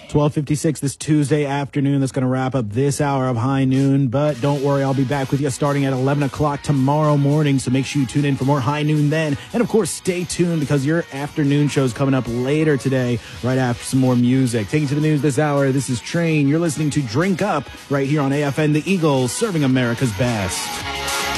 12:56 this Tuesday afternoon. That's going to wrap up this hour of High Noon. But don't worry, I'll be back with you starting at 11 o'clock tomorrow morning. So make sure you tune in for more High Noon then. And, of course, stay tuned because your afternoon show is coming up later today, right after some more music. Taking to the news this hour, this is Train. You're listening to Drink Up right here on AFN The Eagle, serving America's best.